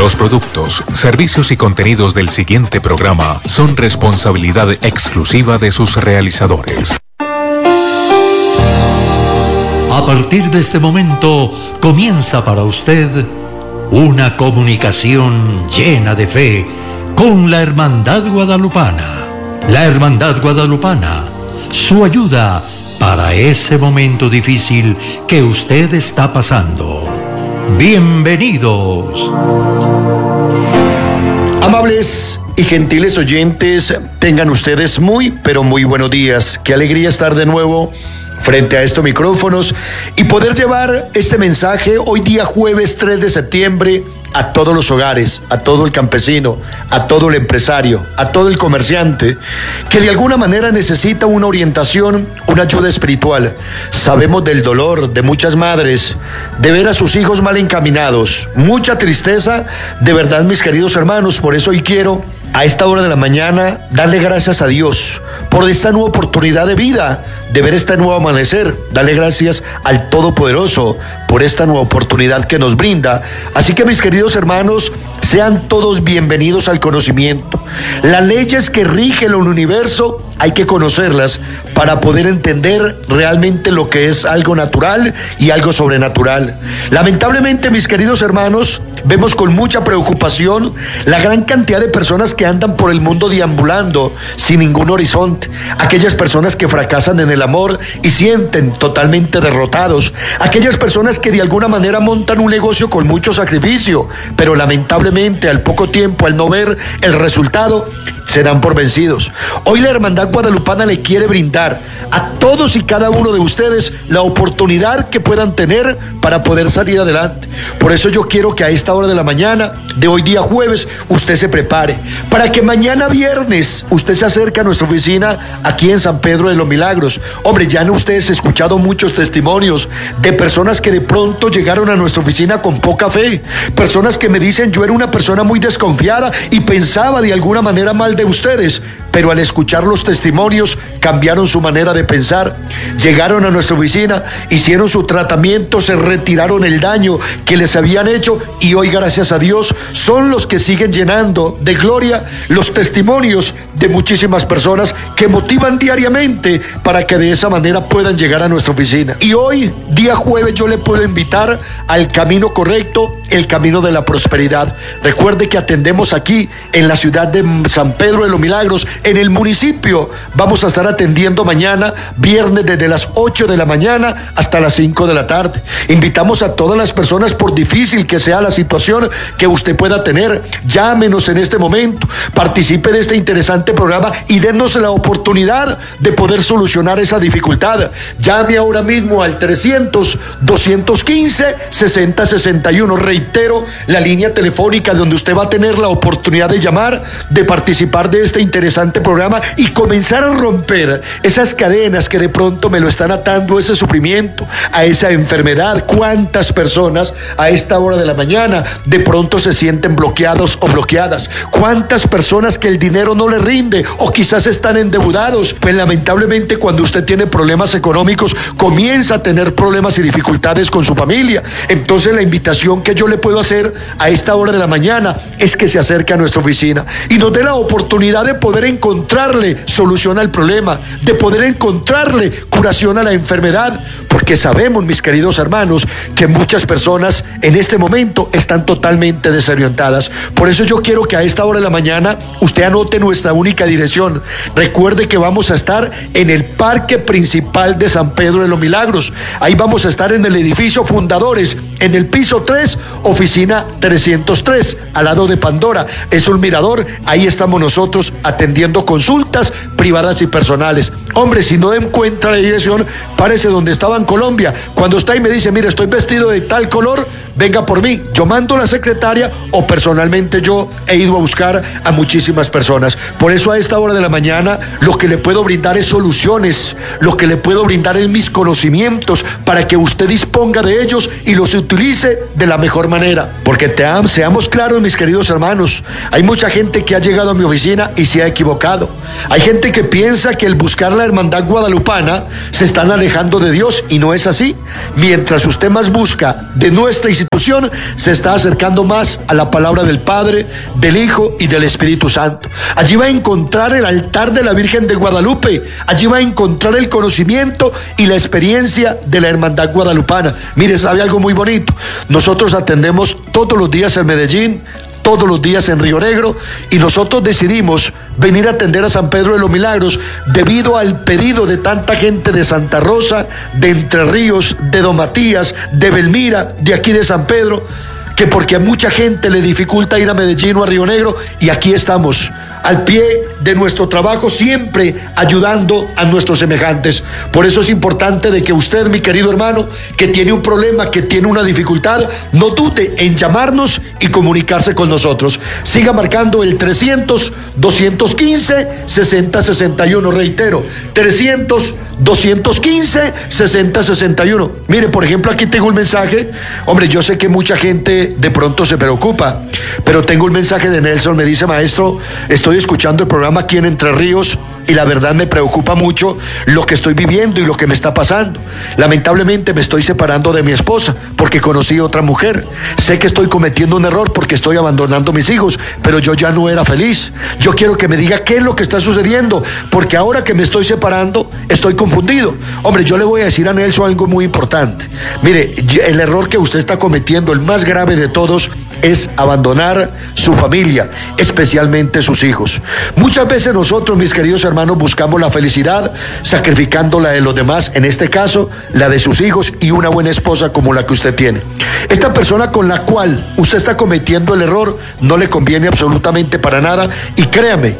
Los productos, servicios y contenidos del siguiente programa son responsabilidad exclusiva de sus realizadores. A partir de este momento comienza para usted una comunicación llena de fe con la Hermandad Guadalupana. La Hermandad Guadalupana, su ayuda para ese momento difícil que usted está pasando. Bienvenidos. Amables y gentiles oyentes, tengan ustedes muy, pero muy buenos días. Qué alegría estar de nuevo frente a estos micrófonos y poder llevar este mensaje hoy día jueves 3 de septiembre a todos los hogares, a todo el campesino, a todo el empresario, a todo el comerciante que de alguna manera necesita una orientación, una ayuda espiritual. Sabemos del dolor de muchas madres, de ver a sus hijos mal encaminados, mucha tristeza, de verdad mis queridos hermanos. Por eso hoy quiero a esta hora de la mañana darle gracias a Dios por esta nueva oportunidad de vida, de ver este nuevo amanecer. Darle gracias al Todopoderoso por esta nueva oportunidad que nos brinda. Así que mis queridos hermanos, sean todos bienvenidos al conocimiento. Las leyes que rigen el universo hay que conocerlas para poder entender realmente lo que es algo natural y algo sobrenatural. Lamentablemente, mis queridos hermanos, vemos con mucha preocupación la gran cantidad de personas que andan por el mundo deambulando sin ningún horizonte. Aquellas personas que fracasan en el amor y sienten totalmente derrotados. Aquellas personas que de alguna manera montan un negocio con mucho sacrificio, pero lamentablemente al poco tiempo, al no ver el resultado, se dan por vencidos. Hoy la Hermandad Guadalupana le quiere brindar a todos y cada uno de ustedes la oportunidad que puedan tener para poder salir adelante. Por eso yo quiero que a esta hora de la mañana, de hoy día jueves, usted se prepare, para que mañana viernes usted se acerque a nuestra oficina aquí en San Pedro de los Milagros. Hombre, ya han ustedes escuchado muchos testimonios de personas que de pronto llegaron a nuestra oficina con poca fe, personas que me dicen: yo era una persona muy desconfiada y pensaba de alguna manera mal de ustedes, pero al escuchar los testimonios cambiaron su manera de pensar, llegaron a nuestra oficina, hicieron su tratamiento, se retiraron el daño que les habían hecho y hoy, gracias a Dios, son los que siguen llenando de gloria los testimonios de muchísimas personas que motivan diariamente para que de esa manera puedan llegar a nuestra oficina. Y hoy, día jueves, yo le puedo invitar al camino correcto, el camino de la prosperidad. Recuerde que atendemos aquí en la ciudad de San Pedro de los Milagros, en el municipio. Vamos a estar atendiendo mañana, viernes, desde las 8 de la mañana hasta las 5 de la tarde. Invitamos a todas las personas, por difícil que sea la situación que usted pueda tener, llámenos en este momento, participe de este interesante programa y denos la oportunidad de poder solucionar esa dificultad. Llame ahora mismo al 300-215-6061. Reitero, la línea telefónica donde usted va a tener la oportunidad de llamar, de participar de este interesante programa y comenzar a romper esas cadenas que de pronto me lo están atando a ese sufrimiento, a esa enfermedad. ¿Cuántas personas a esta hora de la mañana de pronto se sienten bloqueados o bloqueadas? ¿Cuántas personas que el dinero no les rinde o quizás están endeudados? Pues lamentablemente, cuando usted tiene problemas económicos, comienza a tener problemas y dificultades con su familia. Entonces la invitación que yo le puedo hacer a esta hora de la mañana es que se acerque a nuestra oficina y nos dé la oportunidad de poder encontrarle solución al problema, de poder encontrarle curación a la enfermedad, porque sabemos, mis queridos hermanos, que muchas personas en este momento están totalmente desorientadas. Por eso yo quiero que a esta hora de la mañana usted anote nuestra única dirección. Recuerde que vamos a estar en el parque principal de San Pedro de los Milagros. Ahí vamos a estar en el edificio Fundadores, en el piso 3, oficina 303, al lado de Pandora. Es un mirador, ahí estamos nosotros atendiendo consultas privadas y personales. Hombre, si no encuentra la dirección, párese donde estaba en Colombia. Cuando está y me dice: mire, estoy vestido de tal color, venga por mí. Yo mando a la secretaria o personalmente yo he ido a buscar a muchísimas personas. Por eso a esta hora de la mañana lo que le puedo brindar es soluciones, lo que le puedo brindar es mis conocimientos para que usted disponga de ellos y los utilice de la mejor manera. Porque seamos claros, mis queridos hermanos, hay mucha gente que ha llegado a mi oficina y se ha equivocado. Hay gente gente que piensa que el buscar la hermandad guadalupana se están alejando de Dios, y no es así. Mientras usted más busca de nuestra institución, se está acercando más a la palabra del Padre, del Hijo y del Espíritu Santo. Allí va a encontrar el altar de la Virgen de Guadalupe, allí va a encontrar el conocimiento y la experiencia de la hermandad guadalupana. Mire, ¿sabe algo muy bonito? Nosotros atendemos todos los días en Medellín, todos los días en Río Negro, y nosotros decidimos venir a atender a San Pedro de los Milagros debido al pedido de tanta gente de Santa Rosa, de Entre Ríos, de Don Matías, de Belmira, de aquí de San Pedro, que porque a mucha gente le dificulta ir a Medellín o a Río Negro, y aquí estamos, al pie de nuestro trabajo, siempre ayudando a nuestros semejantes. Por eso es importante de que usted, mi querido hermano, que tiene un problema, que tiene una dificultad, no dude en llamarnos y comunicarse con nosotros. Siga marcando el 300-215-6061, reitero, 300-215-6061. Mire, por ejemplo, aquí tengo un mensaje. Hombre, yo sé que mucha gente de pronto se preocupa, pero tengo un mensaje de Nelson. Me dice: maestro, estoy escuchando el programa aquí en Entre Ríos y la verdad me preocupa mucho lo que estoy viviendo y lo que me está pasando. Lamentablemente me estoy separando de mi esposa porque conocí a otra mujer. Sé que estoy cometiendo un error porque estoy abandonando a mis hijos, pero yo ya no era feliz. Yo quiero que me diga qué es lo que está sucediendo, porque ahora que me estoy separando estoy confundido. Hombre, yo le voy a decir a Nelson algo muy importante. Mire, el error que usted está cometiendo, el más grave de todos, es abandonar su familia, especialmente sus hijos. Muchas veces nosotros, mis queridos hermanos, buscamos la felicidad sacrificando la de los demás, en este caso la de sus hijos y una buena esposa como la que usted tiene. Esta persona con la cual usted está cometiendo el error no le conviene absolutamente para nada, y créame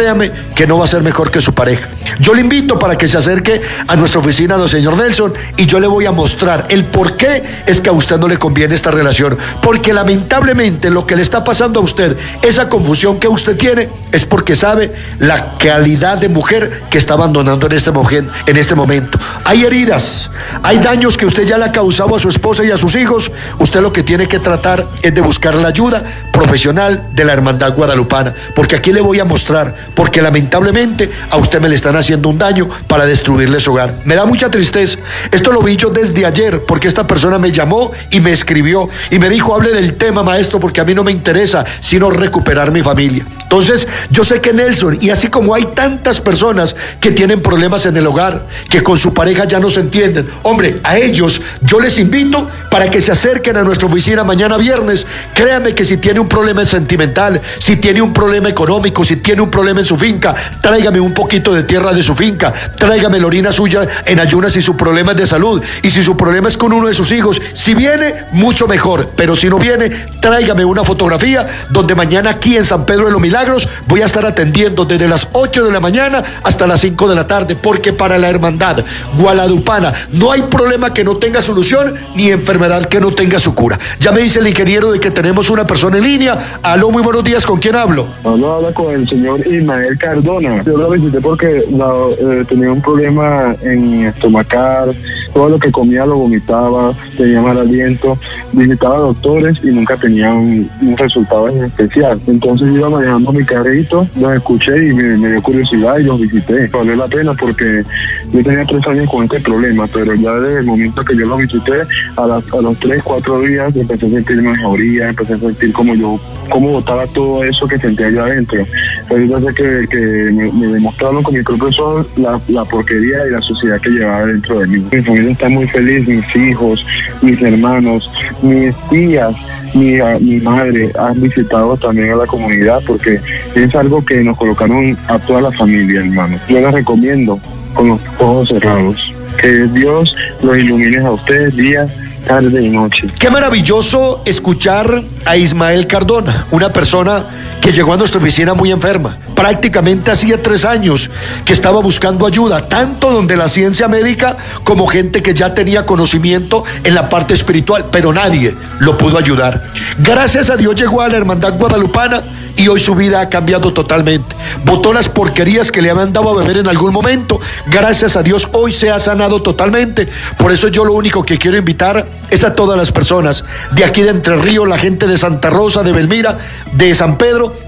que no va a ser mejor que su pareja. Yo le invito para que se acerque a nuestra oficina del señor Nelson y yo le voy a mostrar el por qué es que a usted no le conviene esta relación, porque lamentablemente lo que le está pasando a usted, esa confusión que usted tiene, es porque sabe la calidad de mujer que está abandonando en este momento. Hay heridas, hay daños que usted ya le ha causado a su esposa y a sus hijos. Usted lo que tiene que tratar es de buscar la ayuda profesional de la hermandad guadalupana, porque aquí le voy a mostrar, porque lamentablemente a usted me le están haciendo un daño para destruirle su hogar. Me da mucha tristeza. Esto lo vi yo desde ayer, porque esta persona me llamó y me escribió y me dijo: hable del tema, maestro, porque a mí no me interesa sino recuperar mi familia. Entonces, yo sé que Nelson, y así como hay tantas personas que tienen problemas en el hogar, que con su pareja ya no se entienden, hombre, a ellos yo les invito para que se acerquen a nuestra oficina mañana viernes. Créame que si tiene un problema sentimental, si tiene un problema económico, si tiene un problema en su finca, tráigame un poquito de tierra de su finca, tráigame la orina suya en ayunas si su problema es de salud, y si su problema es con uno de sus hijos, si viene, mucho mejor, pero si no viene, tráigame una fotografía, donde mañana aquí en San Pedro de los Milagros voy a estar atendiendo desde las 8 de la mañana hasta las 5 de la tarde, porque para la hermandad guadalupana no hay problema que no tenga solución, ni enfermedad que no tenga su cura. Ya me dice el ingeniero de que tenemos una persona en línea. Aló, muy buenos días, ¿con quién hablo? Habla con el señor Ismael Cardona. Yo lo visité porque tenía un problema en estomacal, todo lo que comía lo vomitaba, tenía mal aliento, visitaba doctores y nunca tenía un resultado en especial. Entonces iba manejando mi carrito, los escuché y me dio curiosidad y los visité. Valió la pena porque yo tenía 3 años con este problema, pero ya desde el momento que yo los visité, a los 3-4 días empecé a sentir mejoría, empecé a sentir cómo botaba todo eso que sentía yo adentro. Entonces que me demostraron con mi propio ojos la porquería y la suciedad que llevaba dentro de mí. Mi familia está muy feliz, mis hijos, mis hermanos, mis tías, mi madre han visitado también a la comunidad, porque es algo que nos colocaron a toda la familia, hermano. Yo les recomiendo con los ojos cerrados. Que Dios los ilumine a ustedes día, tarde y noche. Qué maravilloso escuchar a Ismael Cardona, una persona que llegó a nuestra oficina muy enferma. Prácticamente hacía 3 años que estaba buscando ayuda, tanto donde la ciencia médica como gente que ya tenía conocimiento en la parte espiritual, pero nadie lo pudo ayudar. Gracias a Dios llegó a la hermandad guadalupana y hoy su vida ha cambiado totalmente. Botó las porquerías que le habían dado a beber en algún momento. Gracias a Dios hoy se ha sanado totalmente. Por eso yo lo único que quiero invitar es a todas las personas de aquí de Entre Ríos, la gente de Santa Rosa, de Belmira, de San Pedro,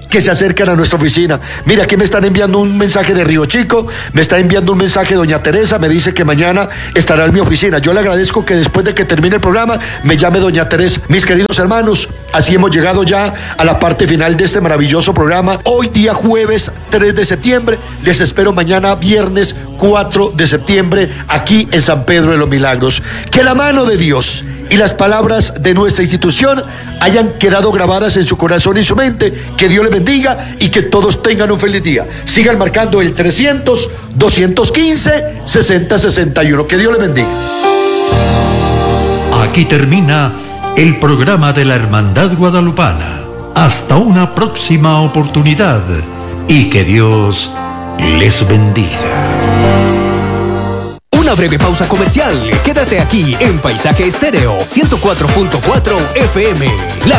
que se acercan a nuestra oficina. Mira, aquí me están enviando un mensaje de Río Chico, me está enviando un mensaje doña Teresa, me dice que mañana estará en mi oficina. Yo le agradezco que después de que termine el programa me llame doña Teresa. Mis queridos hermanos, así hemos llegado ya a la parte final de este maravilloso programa. Hoy día jueves 3 de septiembre, les espero mañana viernes 4 de septiembre aquí en San Pedro de los Milagros. Que la mano de Dios y las palabras de nuestra institución hayan quedado grabadas en su corazón y su mente. Que Dios les bendiga y que todos tengan un feliz día. Sigan marcando el 300-215-6061. Que Dios les bendiga. Aquí termina el programa de la Hermandad Guadalupana. Hasta una próxima oportunidad y que Dios les bendiga. Una breve pausa comercial. Quédate aquí en Paisaje Estéreo 104.4 FM.